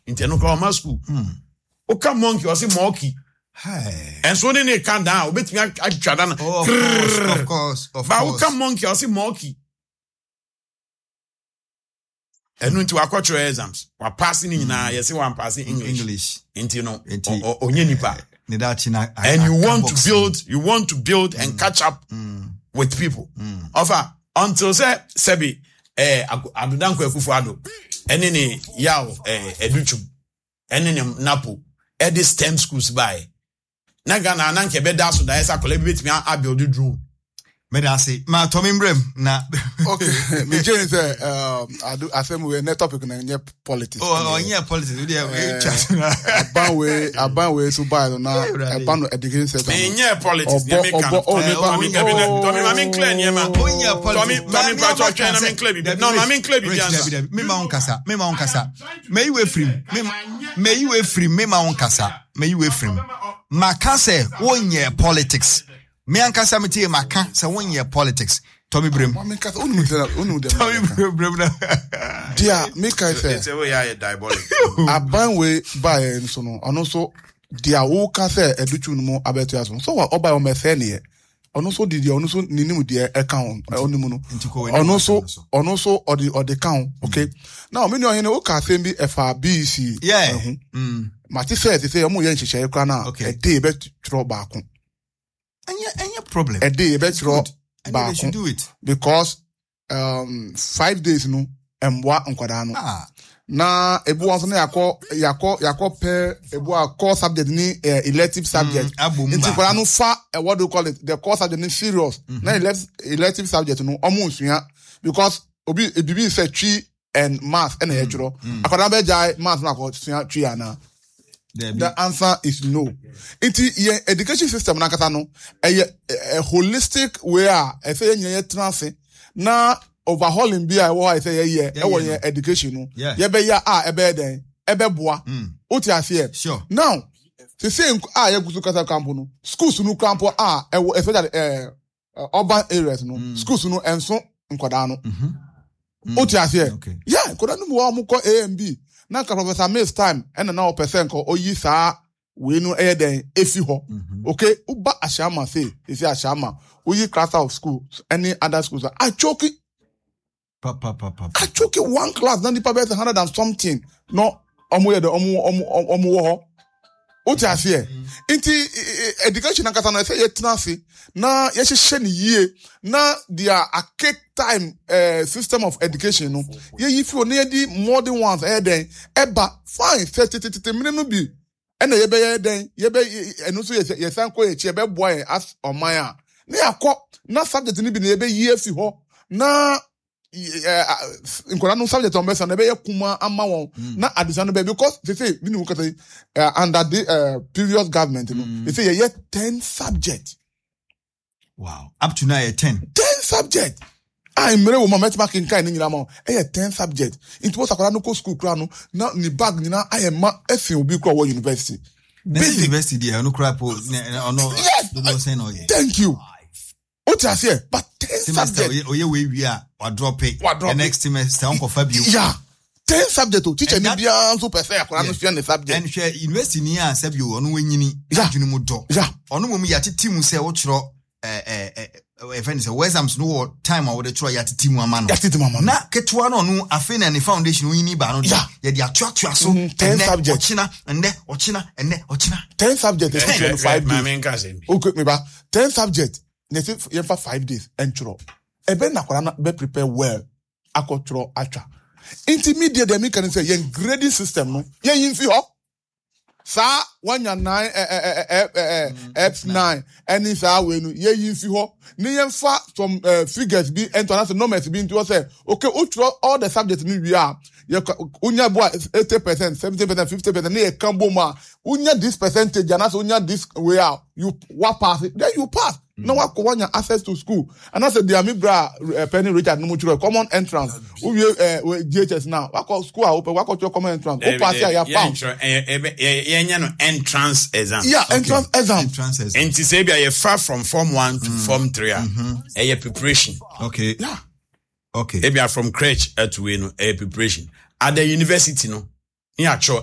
Inte no kwa school. Oka monkey or say monkey. Hey. And so then they can down. Bet me achada na. Of course. But oka monkey or say monkey. And when to aquature exams, we're passing in yes, one passing English. Into no onye nipa. And you want to build and catch up with people. Offer until say Sebi Adudanko Ekufuado. Enene yaw educhum. Enene napo. Edi STEM schools by. Naga na nanke beda so da esa kolebit me abuild room. Medasi ma Tomimbrem na okay me Jane say I say we net topic na nye politics. Oh nye politics we dey chat na aban we so buy na aban education sector. Me nye politics me can. Tommy ma me clear nye ma. Tommy pa cho na me clear bi. No ma me clear bi answer. Me ma on kasa. Me you free me ma on kasa. Me you free. Makase wonye politics. Me ankasa meti maka se wonye politics. Tommy Brem. Me kasa unu dem. Tommy Brem na. Dia me kai say. Say we are diabolic. Aban we buy so no. Ono so dia wo ka say educhu no mo abeto aso. So wa oba o me say ne. Ono so didi ono so ninim de account onimu no. Ono so odi count. Okay. Now me no hene o ka say bi FRBC. Yeah. Mati say omo ye nhihye kra na e dey be tro baako. Any problem. A day, bet you they should do it. Because 5 days no mwa nkwadano. Na ebu wanso na yako per ebu a core subject ni elective subject. Inti nkwadano fa what do you call it? The core subject ni serious. Na elective subject no almost because obi ebibi say tree and math and ejuro. Akwadano be jai math na ko tree ana. The answer is no. Inti education system na kata no a holistic way I say ye transfer na overhauling bi I say ye education no. Ye be ya ebe den ebe boa. Oti ase. Sure. Now, the same ye gusu kata campo no. Schools no campo especially urban areas no. Schools no enso nkwada no. Oti ase. Yeah, nkwada no mo ko A and B. Na ka Professor Mills time and na percent ko oyi saa we no den efi ho. Okay, uba ashama say if you ashama oyi class of school any other schools I choke one class na nipa be 100 and something no omo ye de omo wo oti ase inti education akata na say ye transfer na ye hye ni yie na dia archaic time system of education no ye yifi on ye modern ones den eba fine 30 minute no bi na ye be ye den ye be eno so ye san ko ye che be boy as oman a na yakọ na subject ni bi na ye be yie fi ho na no subject on person na be kuma ama won na addition be because they say we know under the previous government they say you 10 subject. Wow, up to now 10 subject. I mere wo mathematics in kind nyina ma 10 subject into what akwara no go school kra no na ni bag nyina ayema efi obi kra wo university university there no kra po no say no. Thank you. What I say, but 10 subject. Oye we are drop it. The next semester uncle Fabio. Yeah. 10 subject to teacher ni bia so perfect akora no share the subject. And share university ni a Fabio onu wenyini adwunu mu do. Yeah. Onu mum yateti mu se wo chro friends exams no time a wo de chro yateti mu ama no. Yateti mu ama. Na ketwa no onu afi na ne foundation wenyini ba no. Ye de atoatoa so 10 subject. Ochina. 10 subject is 25 days. Okay me ba 10 subject. Next year for 5 days entro ebe na kwara na be prepare well akotro atwa intermediate dem can say yen grading system no yen fi ho sa wanya 9 F9 any sa we no yen fi ho ne yen fa some figures be international numbers be into say okay utro all the subjects ni we are unya boa 80%, 70%, 50%, ne kambo ma unya this percentage and so unya this way out you what pass it then you pass. No one can access to school. And I said, the Amibra Penny Richard no much common entrance. We GHS now. What call school open? What call your common entrance? What pass here? Entrance exam. Yeah, entrance exam. And to say you far from Form 1 to Form 3. A preparation. Okay. Yeah. Okay. Maybe from crèche to a preparation. At the university, no. Yeah, sure.